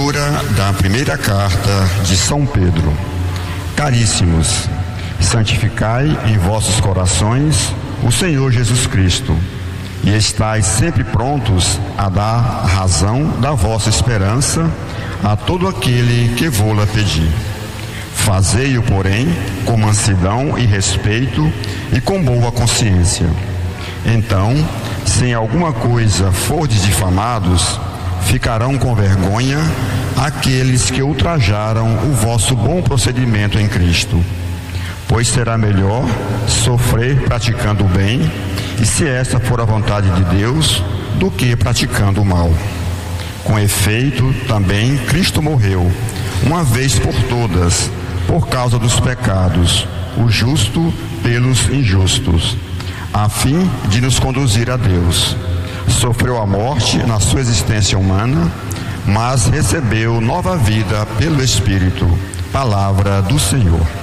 Leitura da primeira carta de São Pedro. Caríssimos, santificai em vossos corações o Senhor Jesus Cristo, e estais sempre prontos a dar razão da vossa esperança a todo aquele que vô-la pedir. Fazei-o, porém, com mansidão e respeito e com boa consciência. Então, se em alguma coisa fordes difamados, ficarão com vergonha aqueles que ultrajaram o vosso bom procedimento em Cristo. Pois será melhor sofrer praticando o bem, e se esta for a vontade de Deus, do que praticando o mal. Com efeito, também Cristo morreu, uma vez por todas, por causa dos pecados, o justo pelos injustos, a fim de nos conduzir a Deus. Sofreu a morte na sua existência humana, mas recebeu nova vida pelo Espírito. Palavra do Senhor.